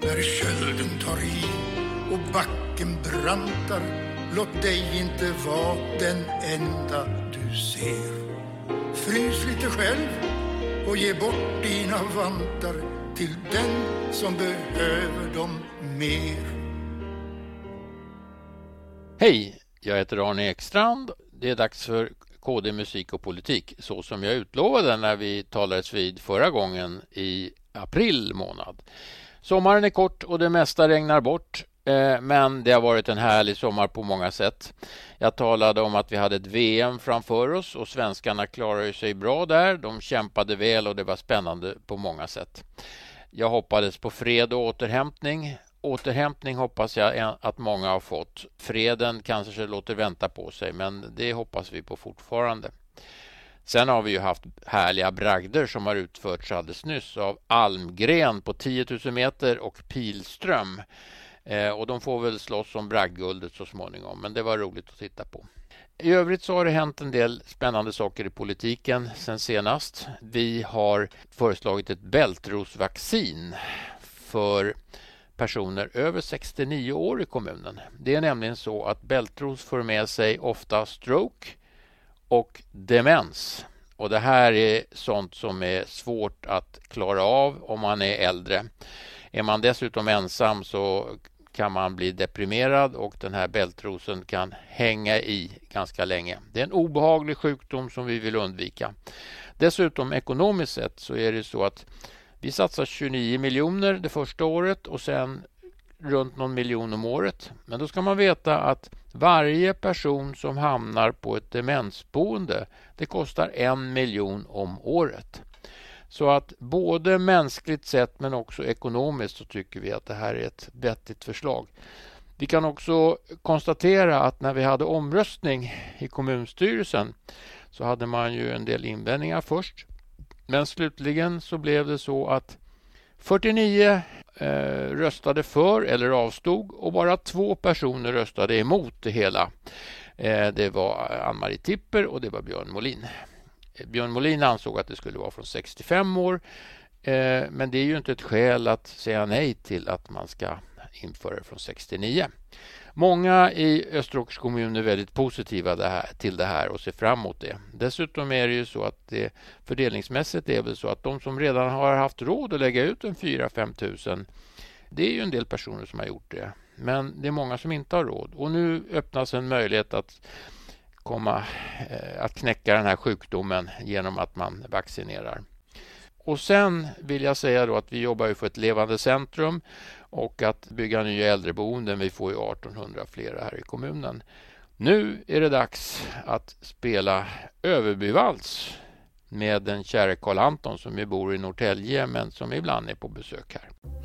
när kölden tar i och backen brantar. Låt dig inte vara den enda du ser. Frys lite själv och ge bort dina vantar till den som behöver dem mer. Hej, jag heter Arne Ekstrand. Det är dags för KD Musik och Politik, så som jag utlovade när vi talades vid förra gången i april månad. Sommaren är kort och det mesta regnar bort, men det har varit en härlig sommar på många sätt. Jag talade om att vi hade ett VM framför oss och svenskarna klarade sig bra där. De kämpade väl och det var spännande på många sätt. Jag hoppades på fred och återhämtning. Återhämtning hoppas jag att många har fått. Freden kanske låter vänta på sig, men det hoppas vi på fortfarande. Sen har vi ju haft härliga bragder som har utförts alldeles nyss av Almgren på 10 000 meter och Pilström. Och de får väl slåss om bragdguldet så småningom, men det var roligt att titta på. I övrigt så har det hänt en del spännande saker i politiken sen senast. Vi har föreslagit ett bältrosvaccin för personer över 69 år i kommunen. Det är nämligen så att bältros för med sig ofta stroke och demens. Och det här är sånt som är svårt att klara av om man är äldre. Är man dessutom ensam så kan man bli deprimerad och den här bältrosen kan hänga i ganska länge. Det är en obehaglig sjukdom som vi vill undvika. Dessutom ekonomiskt sett så är det så att vi satsar 29 miljoner det första året och sen runt någon miljon om året. Men då ska man veta att varje person som hamnar på ett demensboende, det kostar 1 miljon om året. Så att både mänskligt sett men också ekonomiskt så tycker vi att det här är ett vettigt förslag. Vi kan också konstatera att när vi hade omröstning i kommunstyrelsen så hade man ju en del invändningar först. Men slutligen så blev det så att 49 röstade för eller avstod och bara 2 personer röstade emot det hela. Det var Ann-Marie Tipper och det var Björn Molin. Björn Molin ansåg att det skulle vara från 65 år, men det är ju inte ett skäl att säga nej till att man ska införa det från 69. Många i Österåkers kommun är väldigt positiva till det här och ser fram emot det. Dessutom är det ju så att det fördelningsmässigt är väl så att de som redan har haft råd att lägga ut en 4-5 tusen, det är ju en del personer som har gjort det. Men det är många som inte har råd. Och nu öppnas en möjlighet att knäcka den här sjukdomen genom att man vaccinerar. Och sen vill jag säga då att vi jobbar ju för ett levande centrum och att bygga nya äldreboenden. Vi får ju 1800 fler här i kommunen. Nu är det dags att spela Överbyvals med den käre Karl Anton som ju bor i Norrtälje men som ibland är på besök här.